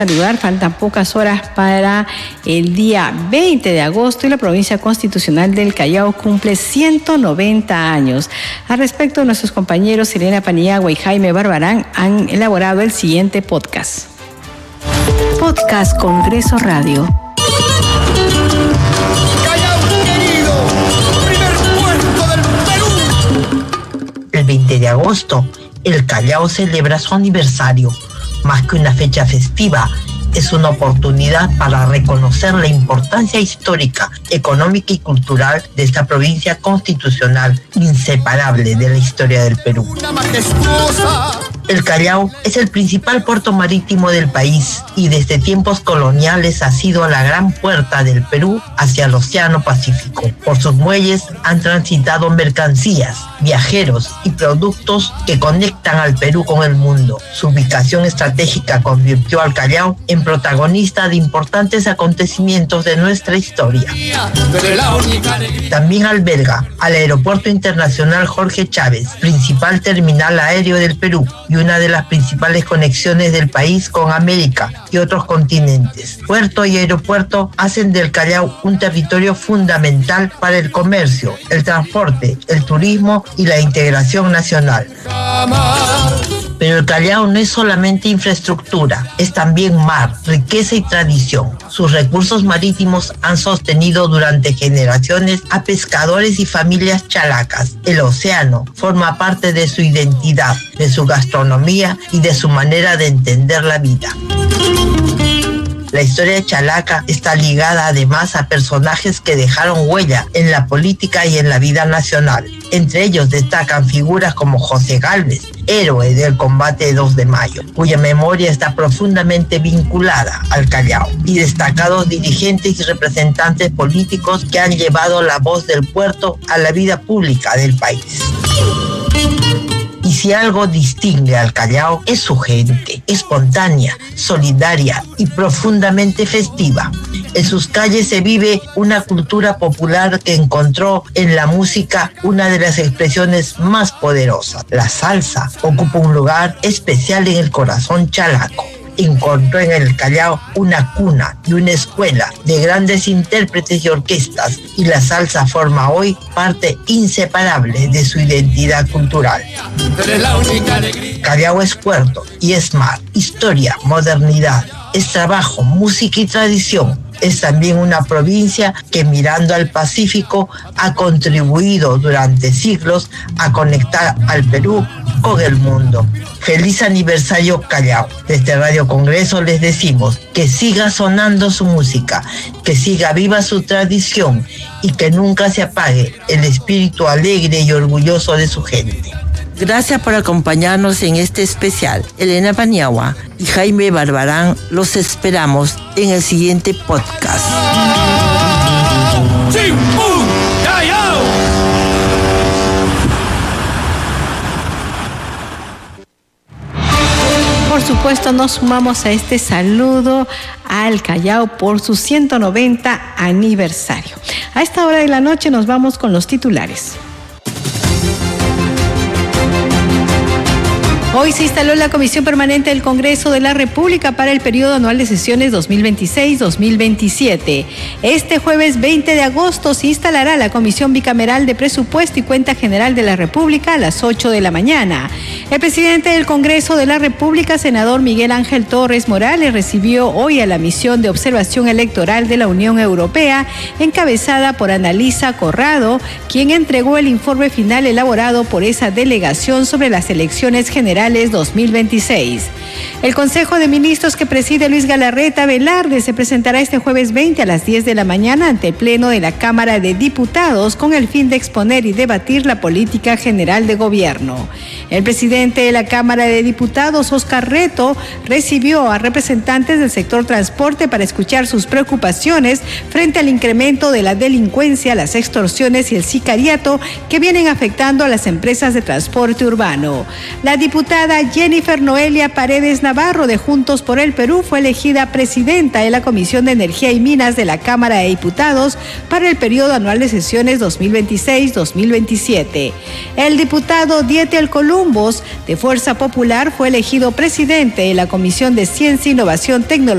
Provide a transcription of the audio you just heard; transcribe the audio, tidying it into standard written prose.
Saludar, faltan pocas horas para el día 20 de agosto y la provincia constitucional del Callao cumple 190 años. Al respecto, nuestros compañeros Elena Paniagua y Jaime Barbarán han elaborado el siguiente podcast. Podcast Congreso Radio. Callao querido, primer puerto del Perú. El 20 de agosto, el Callao celebra su aniversario. Más que una fecha festiva, es una oportunidad para reconocer la importancia histórica, económica y cultural de esta provincia constitucional inseparable de la historia del Perú. Una majestuosa. El Callao es el principal puerto marítimo del país y desde tiempos coloniales ha sido la gran puerta del Perú hacia el Océano Pacífico. Por sus muelles han transitado mercancías, viajeros y productos que conectan al Perú con el mundo. Su ubicación estratégica convirtió al Callao en protagonista de importantes acontecimientos de nuestra historia. También alberga al Aeropuerto Internacional Jorge Chávez, principal terminal aéreo del Perú y una de las principales conexiones del país con América y otros continentes. Puerto y aeropuerto hacen del Callao un territorio fundamental para el comercio, el transporte, el turismo y la integración nacional. Pero el Callao no es solamente infraestructura, es también mar, riqueza y tradición. Sus recursos marítimos han sostenido durante generaciones a pescadores y familias chalacas. El océano forma parte de su identidad, de su gastronomía y de su manera de entender la vida. La historia de Chalaca está ligada además a personajes que dejaron huella en la política y en la vida nacional. Entre ellos destacan figuras como José Gálvez, héroe del combate de 2 de mayo, cuya memoria está profundamente vinculada al Callao, y destacados dirigentes y representantes políticos que han llevado la voz del puerto a la vida pública del país. Y si algo distingue al Callao es su gente, espontánea, solidaria y profundamente festiva. En sus calles se vive una cultura popular que encontró en la música una de las expresiones más poderosas. La salsa ocupa un lugar especial en el corazón chalaco. Encontró en el Callao una cuna y una escuela de grandes intérpretes y orquestas, y la salsa forma hoy parte inseparable de su identidad cultural. Callao es puerto y es mar, historia, modernidad, es trabajo, música y tradición. Es también una provincia que, mirando al Pacífico, ha contribuido durante siglos a conectar al Perú con el mundo. Feliz aniversario Callao. Desde Radio Congreso les decimos que siga sonando su música, que siga viva su tradición y que nunca se apague el espíritu alegre y orgulloso de su gente. Gracias por acompañarnos en este especial. Elena Paniagua y Jaime Barbarán los esperamos en el siguiente podcast. Por supuesto, nos sumamos a este saludo al Callao por su 190 aniversario. A esta hora de la noche nos vamos con los titulares. Hoy se instaló la Comisión Permanente del Congreso de la República para el periodo anual de sesiones 2026-2027. Este jueves 20 de agosto se instalará la Comisión Bicameral de Presupuesto y Cuenta General de la República a las 8 de la mañana. El presidente del Congreso de la República, senador Miguel Ángel Torres Morales, recibió hoy a la misión de observación electoral de la Unión Europea, encabezada por Annalisa Corrado, quien entregó el informe final elaborado por esa delegación sobre las elecciones generales 2026. El Consejo de Ministros que preside Luis Galarreta Velarde se presentará este jueves 20 a las 10 de la mañana ante el Pleno de la Cámara de Diputados con el fin de exponer y debatir la política general de gobierno. El presidente de la Cámara de Diputados, Oscar Reto, recibió a representantes del sector transporte para escuchar sus preocupaciones frente al incremento de la delincuencia, las extorsiones y el sicariato que vienen afectando a las empresas de transporte urbano. La diputada Jennifer Noelia Paredes Navarro de Juntos por el Perú fue elegida presidenta de la Comisión de Energía y Minas de la Cámara de Diputados para el periodo anual de sesiones 2026-2027. El diputado Dieter Columbus de Fuerza Popular fue elegido presidente de la Comisión de Ciencia, Innovación, Tecnología